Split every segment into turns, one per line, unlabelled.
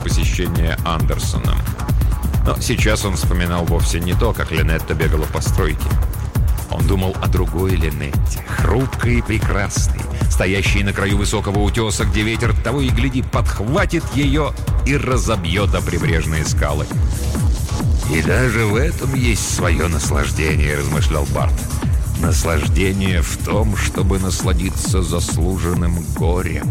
посещения Андерсоном. Но сейчас он вспоминал вовсе не то, как Линетта бегала по стройке. Он думал о другой Линетте, хрупкой и прекрасной, стоящей на краю высокого утеса, где ветер того и гляди подхватит ее и разобьет о прибрежные скалы. «И даже в этом есть свое наслаждение», — размышлял Барт. «Наслаждение в том, чтобы насладиться заслуженным горем».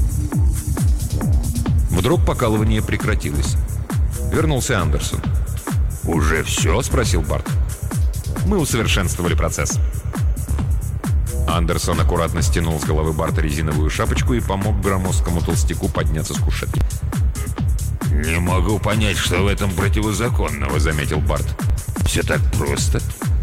Вдруг покалывание прекратилось. Вернулся Андерсон. «Уже все?» — спросил Барт. «Мы усовершенствовали процесс». Андерсон аккуратно стянул с головы Барта резиновую шапочку и помог громоздкому толстяку подняться с кушетки. «Не могу понять, что в этом противозаконного», — заметил Барт. «Все так просто».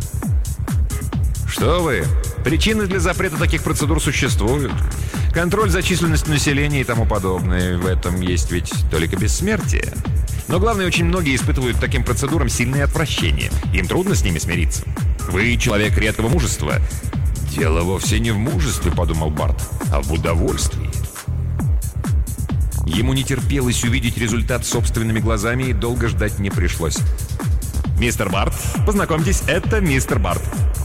«Что вы? Причины для запрета таких процедур существуют. Контроль за численностью населения и тому подобное. В этом есть ведь только бессмертие. Но главное, очень многие испытывают таким процедурам сильное отвращение. Им трудно с ними смириться. Вы человек редкого мужества». «Дело вовсе не в мужестве», — подумал Барт, — «а в удовольствии». Ему не терпелось увидеть результат собственными глазами, и долго ждать не пришлось. «Мистер Барт, познакомьтесь, это мистер Барт».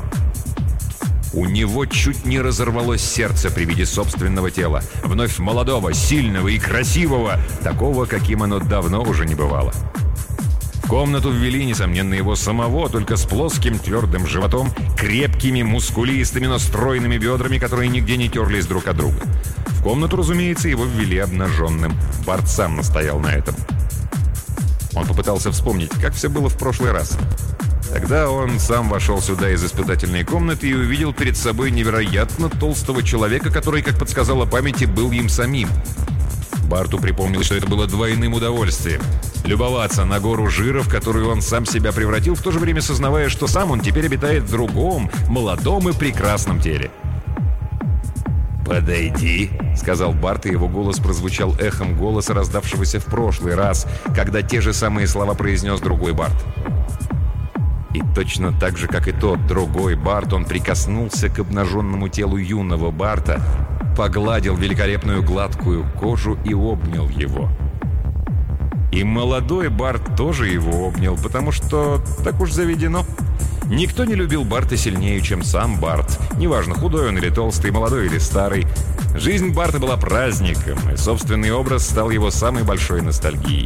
У него чуть не разорвалось сердце при виде собственного тела. Вновь молодого, сильного и красивого, такого, каким оно давно уже не бывало. В комнату ввели, несомненно, его самого, только с плоским твердым животом, крепкими, мускулистыми, но стройными бедрами, которые нигде не терлись друг от друга. В комнату, разумеется, его ввели обнаженным. Барт сам настоял на этом. Он попытался вспомнить, как все было в прошлый раз. Тогда он сам вошел сюда из испытательной комнаты и увидел перед собой невероятно толстого человека, который, как подсказала памяти, был им самим. Барту припомнил, что это было двойным удовольствием. Любоваться на гору жира, в которую он сам себя превратил, в то же время сознавая, что сам он теперь обитает в другом, молодом и прекрасном теле. «Подойди», — сказал Барт, и его голос прозвучал эхом голоса, раздавшегося в прошлый раз, когда те же самые слова произнес другой Барт. И точно так же, как и тот другой Барт, он прикоснулся к обнаженному телу юного Барта, погладил великолепную гладкую кожу и обнял его. И молодой Барт тоже его обнял, потому что так уж заведено. Никто не любил Барта сильнее, чем сам Барт. Неважно, худой он или толстый, молодой или старый. Жизнь Барта была праздником, и собственный образ стал его самой большой ностальгией.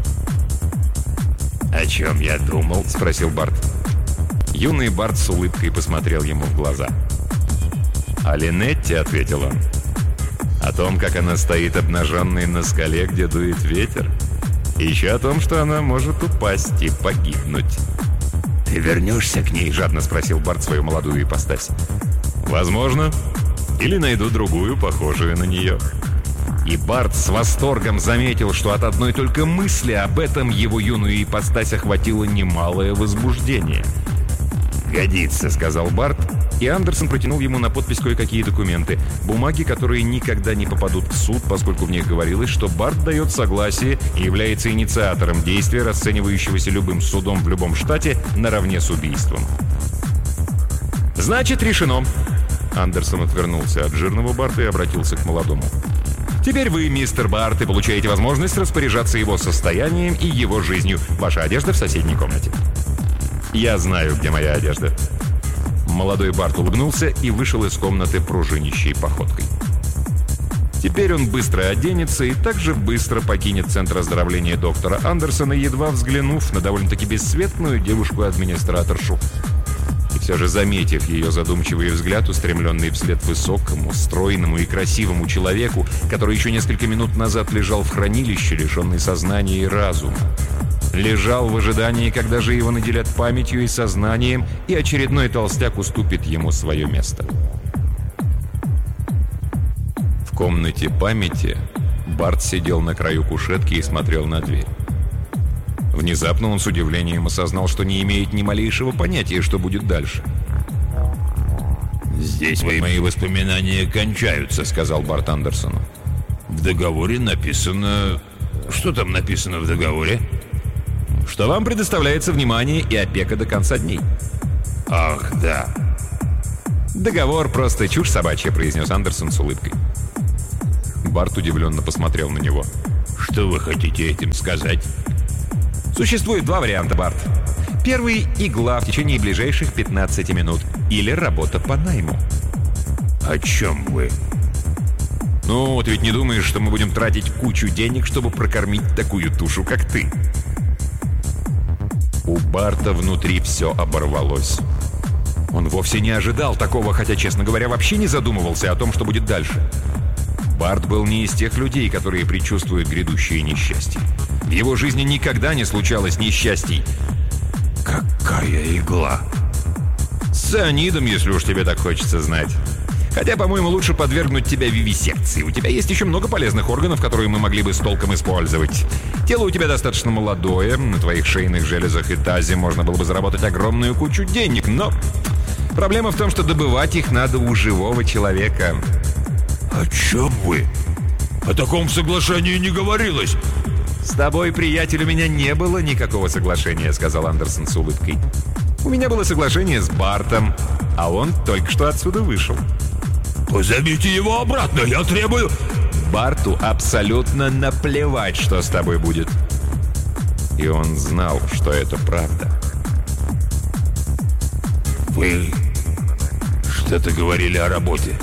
«О чем я думал?» — спросил Барт. Юный Барт с улыбкой посмотрел ему в глаза. «О Линетте», — ответил он. «О том, как она стоит обнаженной на скале, где дует ветер. И еще о том, что она может упасть и погибнуть». «Ты вернешься к ней?» — жадно спросил Барт свою молодую ипостась. «Возможно. Или найду другую, похожую на нее». И Барт с восторгом заметил, что от одной только мысли об этом его юную ипостась охватило немалое возбуждение. «Годится», — сказал Барт, и Андерсон протянул ему на подпись кое-какие документы. Бумаги, которые никогда не попадут в суд, поскольку в них говорилось, что Барт дает согласие и является инициатором действия, расценивающегося любым судом в любом штате наравне с убийством. «Значит, решено». Андерсон отвернулся от жирного Барта и обратился к молодому. «Теперь вы, мистер Барт, и получаете возможность распоряжаться его состоянием и его жизнью. Ваша одежда в соседней комнате». «Я знаю, где моя одежда». Молодой Барт улыбнулся и вышел из комнаты пружинищей походкой. Теперь он быстро оденется и также быстро покинет центр оздоровления доктора Андерсона, едва взглянув на довольно-таки бесцветную девушку-администраторшу. И все же, заметив ее задумчивый взгляд, устремленный вслед высокому, стройному и красивому человеку, который еще несколько минут назад лежал в хранилище, лишенный сознания и разума. Лежал в ожидании, когда же его наделят памятью и сознанием, и очередной толстяк уступит ему свое место. В комнате памяти Барт сидел на краю кушетки и смотрел на дверь. Внезапно он с удивлением осознал, что не имеет ни малейшего понятия, что будет дальше. «Здесь мои воспоминания кончаются», — сказал Барт Андерсону. «В договоре написано...» «Что там написано в договоре?» «Что вам предоставляется внимание и опека до конца дней». «Ах, да». «Договор просто чушь собачья», — произнес Андерсон с улыбкой. Барт удивленно посмотрел на него.
Что вы хотите этим сказать?
Существует два варианта, Барт. Первый – игла в течение ближайших 15 минут. Или работа по найму.
О чем вы?
Ну, ты ведь не думаешь, что мы будем тратить кучу денег, чтобы прокормить такую тушу, как ты? У Барта внутри все оборвалось. Он вовсе не ожидал такого, хотя, честно говоря, вообще не задумывался о том, что будет дальше. Барт был не из тех людей, которые предчувствуют грядущее несчастье. В его жизни никогда не случалось несчастий.
Какая игла?
С цианидом, если уж тебе так хочется знать. Хотя, по-моему, лучше подвергнуть тебя вивисекции. У тебя есть еще много полезных органов, которые мы могли бы с толком использовать. Тело у тебя достаточно молодое, на твоих шейных железах и тазе можно было бы заработать огромную кучу денег, но проблема в том, что добывать их надо у живого человека.
О чем вы? О таком соглашении не говорилось.
«С тобой, приятель, у меня не было никакого соглашения», — сказал Андерсон с улыбкой. «У меня было соглашение с Бартом, а он только что отсюда вышел».
«Позовите его обратно, я требую...»
Барту абсолютно наплевать, что с тобой будет. И он знал, что это правда.
Вы что-то говорили о работе?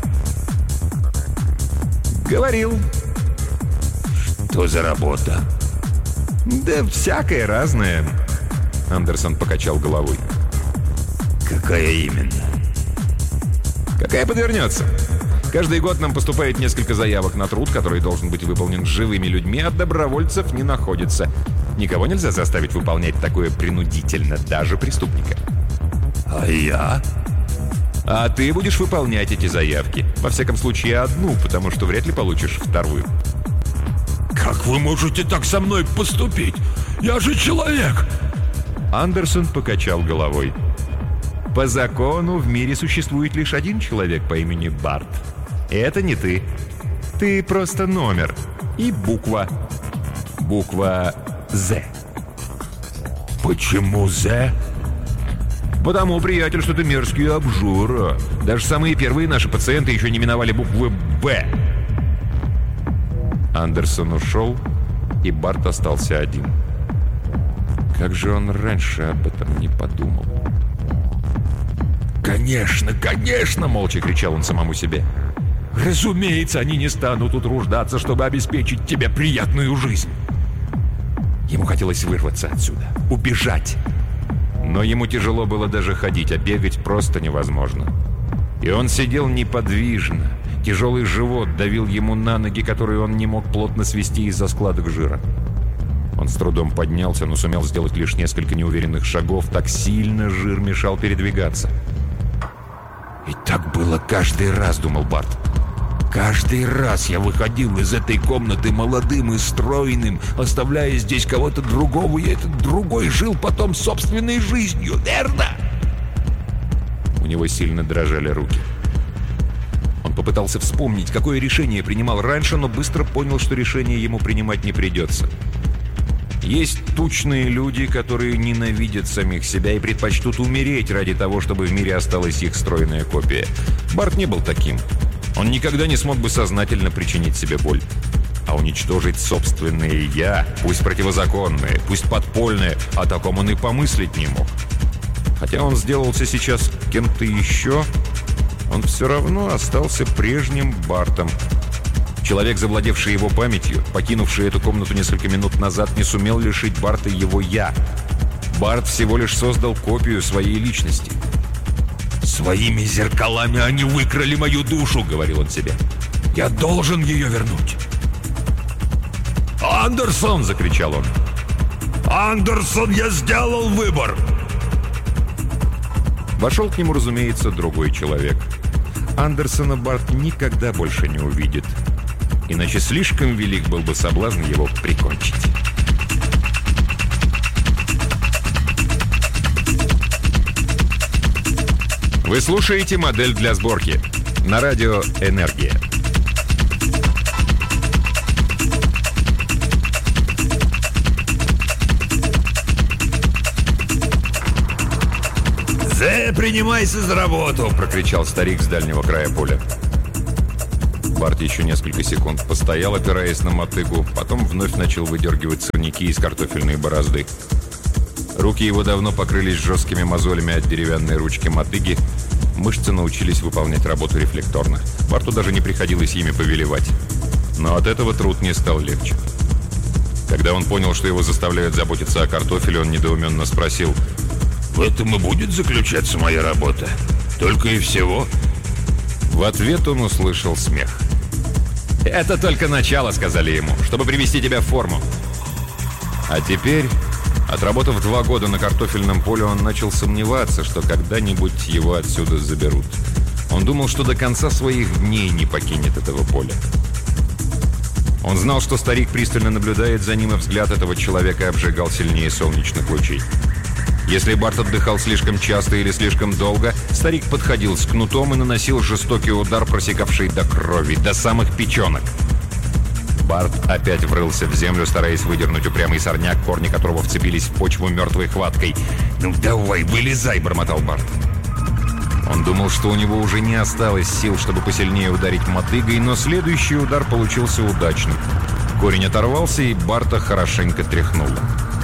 Говорил.
Что за работа?
Да всякое разное. Андерсон покачал головой.
Какая именно?
Какая подвернется. Каждый год нам поступает несколько заявок на труд, который должен быть выполнен живыми людьми, а добровольцев не находится. Никого нельзя заставить выполнять такое принудительно, даже преступника.
А я?
А ты будешь выполнять эти заявки. Во всяком случае, одну, потому что вряд ли получишь вторую.
Как вы можете так со мной поступить? Я же человек!
Андерсон покачал головой. По закону в мире существует лишь один человек по имени Барт. Это не ты. Ты просто номер. И буква. Буква «З».
Почему «З»?
Потому, приятель, что ты мерзкий обжора. Даже самые первые наши пациенты еще не миновали буквы «Б». Андерсон ушел, и Барт остался один. Как же он раньше об этом не подумал? «Конечно, конечно!» — молча кричал он самому себе. «Разумеется, они не станут утруждаться, чтобы обеспечить тебе приятную жизнь!» Ему хотелось вырваться отсюда, убежать. Но ему тяжело было даже ходить, а бегать просто невозможно. И он сидел неподвижно. Тяжелый живот давил ему на ноги, которые он не мог плотно свести из-за складок жира. Он с трудом поднялся, но сумел сделать лишь несколько неуверенных шагов. Так сильно жир мешал передвигаться. «И так было каждый раз», — думал Барт. «Каждый раз я выходил из этой комнаты молодым и стройным, оставляя здесь кого-то другого, и этот другой жил потом собственной жизнью, верно?» У него сильно дрожали руки. Он попытался вспомнить, какое решение принимал раньше, но быстро понял, что решение ему принимать не придется. Есть тучные люди, которые ненавидят самих себя и предпочтут умереть ради того, чтобы в мире осталась их стройная копия. Барт не был таким. Он никогда не смог бы сознательно причинить себе боль. А уничтожить собственное «я», пусть противозаконное, пусть подпольное, о таком он и помыслить не мог. Хотя он сделался сейчас кем-то еще, он все равно остался прежним Бартом. Человек, завладевший его памятью, покинувший эту комнату несколько минут назад, не сумел лишить Барта его «я». Барт всего лишь создал копию своей личности. «Своими зеркалами они выкрали мою душу», — говорил он себе. «Я должен ее вернуть».
«Андерсон!» — закричал он. «Андерсон, я сделал выбор!»
Вошел к нему, разумеется, другой человек. Андерсона Барт никогда больше не увидит. Иначе слишком велик был бы соблазн его прикончить. Вы слушаете «Модель для сборки» на радио «Энергия».
«Зе, принимайся за работу!» —
прокричал старик с дальнего края поля. Барт еще несколько секунд постоял, опираясь на мотыгу, потом вновь начал выдергивать сорняки из картофельной борозды. Руки его давно покрылись жесткими мозолями от деревянной ручки мотыги. Мышцы научились выполнять работу рефлекторно. Барту даже не приходилось ими повелевать. Но от этого труд не стал легче. Когда он понял, что его заставляют заботиться о картофеле, он недоуменно спросил:
«В этом и будет заключаться моя работа? Только и всего?»
В ответ он услышал смех. «Это только начало», — сказали ему, — «чтобы привести тебя в форму». А теперь, отработав 2 года на картофельном поле, он начал сомневаться, что когда-нибудь его отсюда заберут. Он думал, что до конца своих дней не покинет этого поля. Он знал, что старик пристально наблюдает за ним, и взгляд этого человека обжигал сильнее солнечных лучей. Если Барт отдыхал слишком часто или слишком долго, старик подходил с кнутом и наносил жестокий удар, просекавший до крови, до самых печенок. Барт опять врылся в землю, стараясь выдернуть упрямый сорняк, корни которого вцепились в почву мертвой хваткой. «Ну давай, вылезай!» — бормотал Барт. Он думал, что у него уже не осталось сил, чтобы посильнее ударить мотыгой, но следующий удар получился удачным. Корень оторвался, и Барта хорошенько тряхнуло.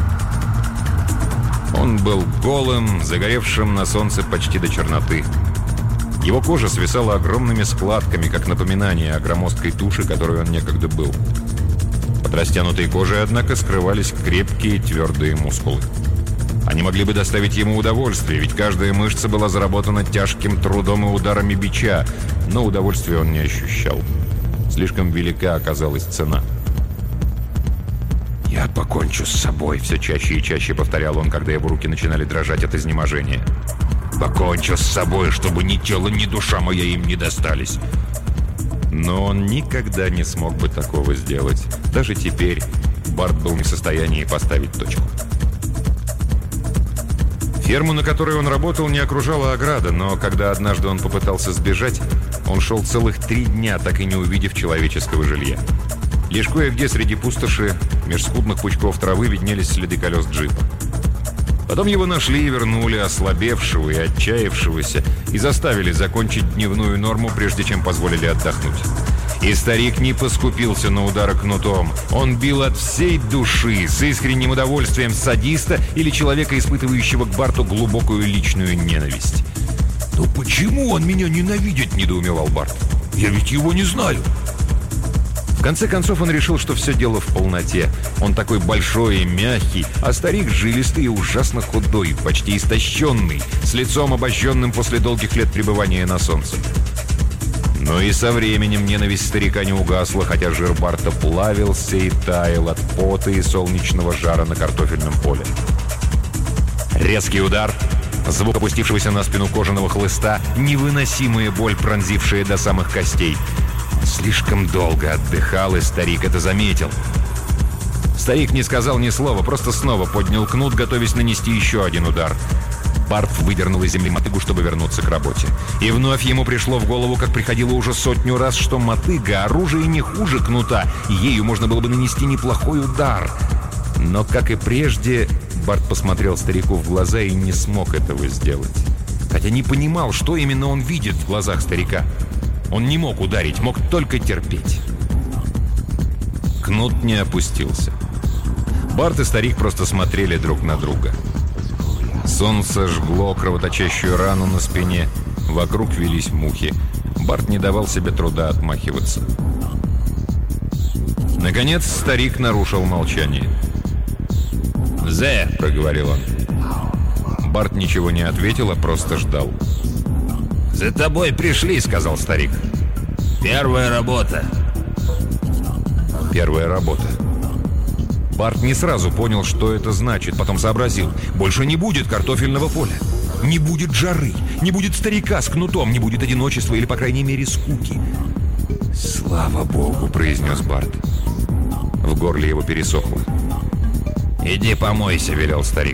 Он был голым, загоревшим на солнце почти до черноты. Его кожа свисала огромными складками, как напоминание о громоздкой туше, которой он некогда был. Под растянутой кожей, однако, скрывались крепкие твердые мускулы. Они могли бы доставить ему удовольствие, ведь каждая мышца была заработана тяжким трудом и ударами бича, но удовольствия он не ощущал. Слишком велика оказалась цена. «Я покончу с собой», — все чаще и чаще повторял он, когда его руки начинали дрожать от изнеможения. «Покончу с собой, чтобы ни тело, ни душа моя им не достались». Но он никогда не смог бы такого сделать. Даже теперь Барт был не в состоянии поставить точку. Ферму, на которой он работал, не окружала ограда, но когда однажды он попытался сбежать, он шел целых 3 дня, так и не увидев человеческого жилья. Лишь кое-где среди пустоши, меж скудных пучков травы, виднелись следы колес джипа. Потом его нашли и вернули, ослабевшего и отчаявшегося, и заставили закончить дневную норму, прежде чем позволили отдохнуть. И старик не поскупился на удары кнутом. Он бил от всей души, с искренним удовольствием садиста или человека, испытывающего к Барту глубокую личную ненависть.
«Но почему он меня ненавидит?» — недоумевал Барт. «Я ведь его не знаю».
В конце концов он решил, что все дело в полноте. Он такой большой и мягкий, а старик жилистый и ужасно худой, почти истощенный, с лицом обожженным после долгих лет пребывания на солнце. Но и со временем ненависть старика не угасла, хотя жир Барта плавился и таял от пота и солнечного жара на картофельном поле. Резкий удар, звук опустившегося на спину кожаного хлыста, невыносимая боль, пронзившая до самых костей. Слишком долго отдыхал, и старик это заметил. Старик не сказал ни слова, просто снова поднял кнут, готовясь нанести еще один удар. Барт выдернул из земли мотыгу, чтобы вернуться к работе. И вновь ему пришло в голову, как приходило уже 100 раз, что мотыга — оружие не хуже кнута, и ею можно было бы нанести неплохой удар. Но, как и прежде, Барт посмотрел старику в глаза и не смог этого сделать. Хотя не понимал, что именно он видит в глазах старика. Он не мог ударить, мог только терпеть. Кнут не опустился. Барт и старик просто смотрели друг на друга. Солнце жгло кровоточащую рану на спине. Вокруг вились мухи. Барт не давал себе труда отмахиваться. Наконец старик нарушил молчание. «Зе!» — проговорил он. Барт ничего не ответил, а просто ждал. «За тобой пришли», — сказал старик. «Первая работа». Первая работа. Барт не сразу понял, что это значит, потом сообразил. Больше не будет картофельного поля. Не будет жары, не будет старика с кнутом, не будет одиночества или, по крайней мере, скуки. «Слава Богу», — произнес Барт. В горле его пересохло. «Иди помойся», — велел старик.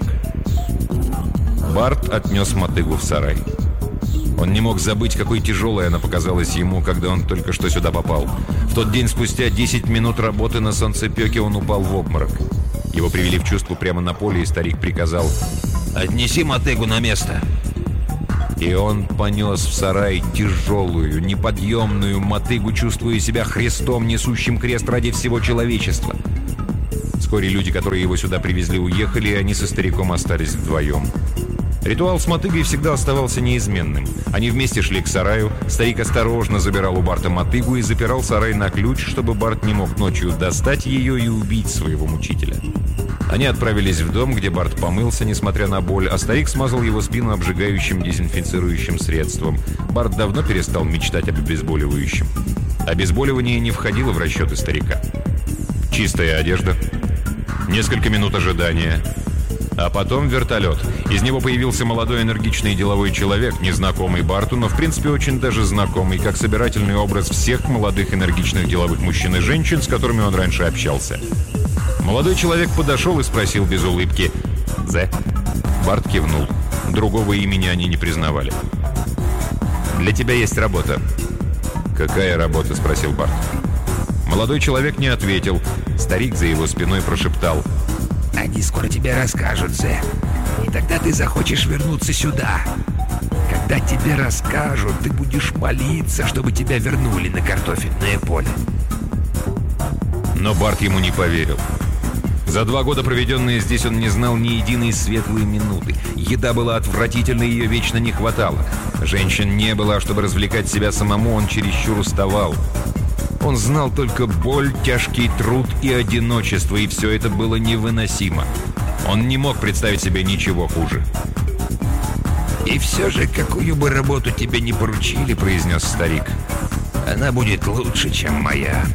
Барт отнес мотыгу в сарай. Он не мог забыть, какой тяжелой она показалась ему, когда он только что сюда попал. В тот день, спустя 10 минут работы на солнцепеке, он упал в обморок. Его привели в чувство прямо на поле, и старик приказал: «Отнеси мотыгу на место». И он понес в сарай тяжелую, неподъемную мотыгу, чувствуя себя Христом, несущим крест ради всего человечества. Вскоре люди, которые его сюда привезли, уехали, и они со стариком остались вдвоем. Ритуал с мотыгой всегда оставался неизменным. Они вместе шли к сараю, старик осторожно забирал у Барта мотыгу и запирал сарай на ключ, чтобы Барт не мог ночью достать ее и убить своего мучителя. Они отправились в дом, где Барт помылся, несмотря на боль, а старик смазал его спину обжигающим дезинфицирующим средством. Барт давно перестал мечтать об обезболивающем. Обезболивание не входило в расчеты старика. Чистая одежда, несколько минут ожидания, а потом вертолет. Из него появился молодой энергичный деловой человек, незнакомый Барту, но в принципе очень даже знакомый, как собирательный образ всех молодых энергичных деловых мужчин и женщин, с которыми он раньше общался. Молодой человек подошел и спросил без улыбки: «Зе?» Барт кивнул. Другого имени они не признавали. «Для тебя есть работа». «Какая работа?» – спросил Барт. Молодой человек не ответил. Старик за его спиной прошептал:
«Они скоро тебе расскажут, Зе. И тогда ты захочешь вернуться сюда. Когда тебе расскажут, ты будешь молиться, чтобы тебя вернули на картофельное поле».
Но Барт ему не поверил. За 2 года, проведенные здесь, он не знал ни единой светлой минуты. Еда была отвратительной, ее вечно не хватало. Женщин не было, а чтобы развлекать себя самому, он чересчур уставал. Он знал только боль, тяжкий труд и одиночество, и все это было невыносимо. Он не мог представить себе ничего хуже.
«И все же, какую бы работу тебе не поручили, — произнес старик, — она будет лучше, чем моя».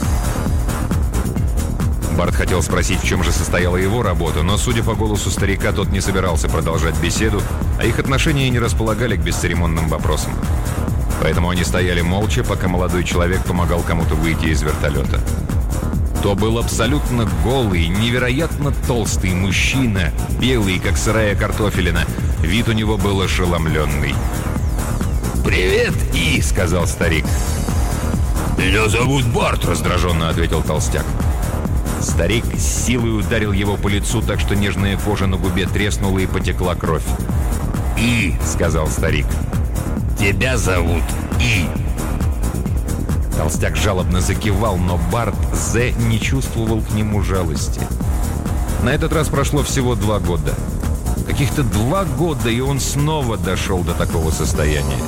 Барт хотел спросить, в чем же состояла его работа, но, судя по голосу старика, тот не собирался продолжать беседу, а их отношения не располагали к бесцеремонным вопросам. Поэтому они стояли молча, пока молодой человек помогал кому-то выйти из вертолета. То был абсолютно голый, невероятно толстый мужчина, белый, как сырая картофелина. Вид у него был ошеломленный.
«Привет, И!» —
сказал старик.
«Меня зовут Барт», —
раздраженно ответил толстяк. Старик с силой ударил его по лицу, так что нежная кожа на губе треснула и потекла кровь.
«И!» —
сказал старик.
«Тебя зовут И!»
Толстяк жалобно закивал, но Барт Зе не чувствовал к нему жалости. На этот раз прошло всего 2 года. Каких-то 2 года, и он снова дошел до такого состояния.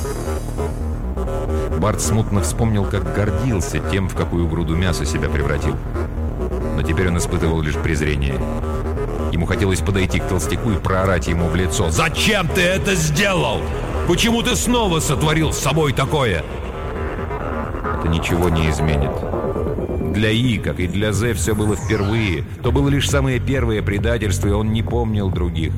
Барт смутно вспомнил, как гордился тем, в какую груду мяса себя превратил. Но теперь он испытывал лишь презрение. Ему хотелось подойти к толстяку и проорать ему в лицо:
«Зачем ты это сделал? Почему ты снова сотворил с собой такое?»
Это ничего не изменит. Для И, как и для Зе, все было впервые. То было лишь самое первое предательство, и он не помнил других.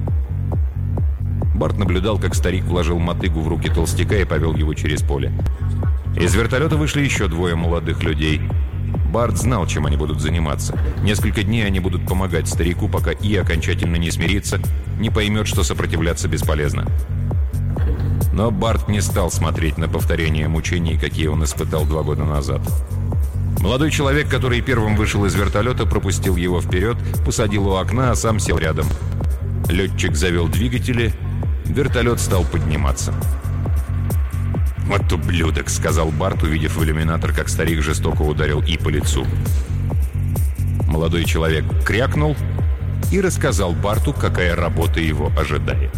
Барт наблюдал, как старик вложил мотыгу в руки толстяка и повел его через поле. Из вертолета вышли еще 2 молодых людей. Барт знал, чем они будут заниматься. Несколько дней они будут помогать старику, пока И окончательно не смирится, не поймет, что сопротивляться бесполезно. Но Барт не стал смотреть на повторение мучений, какие он испытал 2 года назад. Молодой человек, который первым вышел из вертолета, пропустил его вперед, посадил у окна, а сам сел рядом. Летчик завел двигатели, вертолет стал подниматься. «Вот ублюдок», — сказал Барт, увидев в иллюминатор, как старик жестоко ударил И по лицу. Молодой человек крякнул и рассказал Барту, какая работа его ожидает.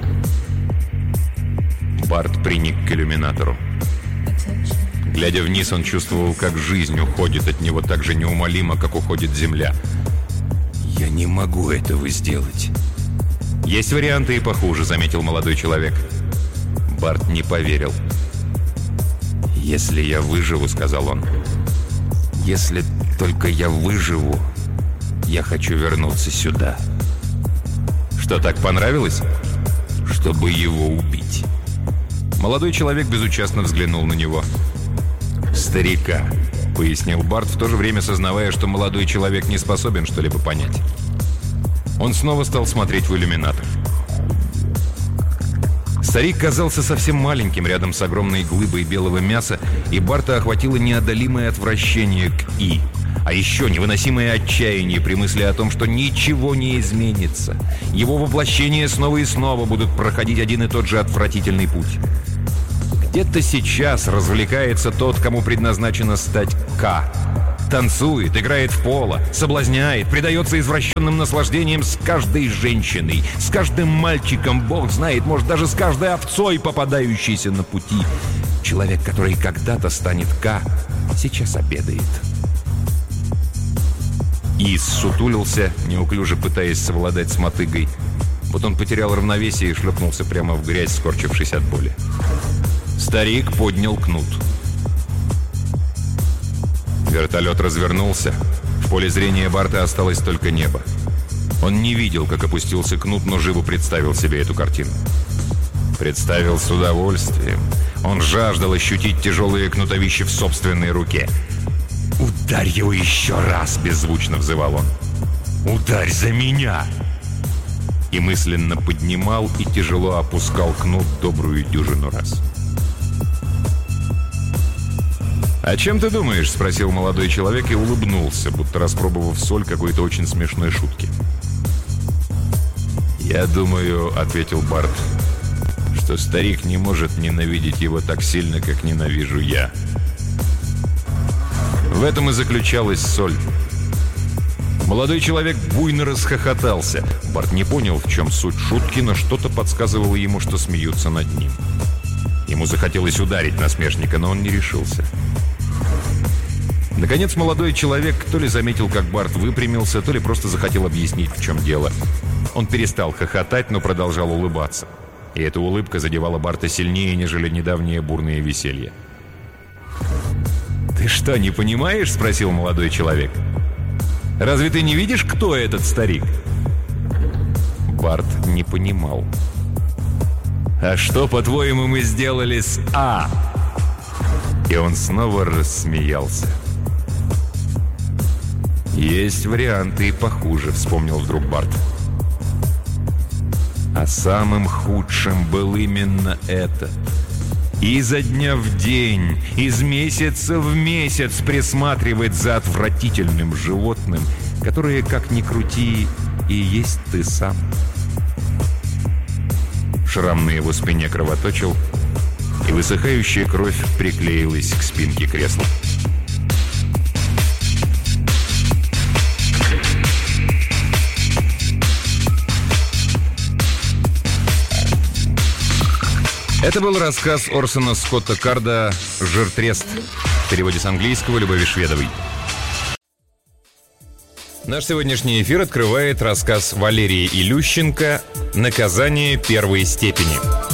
Барт приник к иллюминатору. Глядя вниз, он чувствовал, как жизнь уходит от него так же неумолимо, как уходит земля. «Я не могу этого сделать». «Есть варианты и похуже», — заметил молодой человек. Барт не поверил. «Если я выживу», — сказал он, — «если только я выживу, я хочу вернуться сюда». «Что, так понравилось?» «Чтобы его убить». Молодой человек безучастно взглянул на него. «Старика», — пояснил Барт, в то же время сознавая, что молодой человек не способен что-либо понять. Он снова стал смотреть в иллюминатор. Старик казался совсем маленьким рядом с огромной глыбой белого мяса, и Барта охватило неодолимое отвращение к И. А еще невыносимое отчаяние при мысли о том, что ничего не изменится. Его воплощения снова и снова будут проходить один и тот же отвратительный путь. Где-то сейчас развлекается тот, кому предназначено стать К. Танцует, играет в поло, соблазняет, предается извращенным наслаждениям с каждой женщиной, с каждым мальчиком, бог знает, может, даже с каждой овцой, попадающейся на пути. Человек, который когда-то станет К, сейчас обедает. Ис сутулился, неуклюже пытаясь совладать с мотыгой. Вот он потерял равновесие и шлепнулся прямо в грязь, скорчившись от боли. Старик поднял кнут. Вертолет развернулся. В поле зрения Барта осталось только небо. Он не видел, как опустился кнут, но живо представил себе эту картину. Представил с удовольствием. Он жаждал ощутить тяжелые кнутовища в собственной руке. «Ударь его еще раз!» — беззвучно взывал он. «Ударь за меня!» И мысленно поднимал и тяжело опускал кнут добрую дюжину раз. «О чем ты думаешь?» — спросил молодой человек и улыбнулся, будто распробовав соль какой-то очень смешной шутки. «Я думаю, — ответил Барт, — что старик не может ненавидеть его так сильно, как ненавижу я. В этом и заключалась соль». Молодой человек буйно расхохотался. Барт не понял, в чем суть шутки, но что-то подсказывало ему, что смеются над ним. Ему захотелось ударить насмешника, но он не решился. Наконец молодой человек то ли заметил, как Барт выпрямился, то ли просто захотел объяснить, в чем дело. Он перестал хохотать, но продолжал улыбаться. И эта улыбка задевала Барта сильнее, нежели недавнее бурное веселье. «Ты что, не понимаешь?» — спросил молодой человек. «Разве ты не видишь, кто этот старик?» Барт не понимал. «А что, по-твоему, мы сделали с А?» И он снова рассмеялся. «Есть варианты и похуже», — вспомнил вдруг Барт. А самым худшим был именно этот. Изо дня в день, из месяца в месяц присматривать за отвратительным животным, которое, как ни крути, и есть ты сам. Шрам на его спине кровоточил, и высыхающая кровь приклеилась к спинке кресла. Это был рассказ Орсона Скотта Карда «Жиртрест» в переводе с английского Любови Шведовой. Наш сегодняшний эфир открывает рассказ Валерии Илющенко «Наказание первой степени».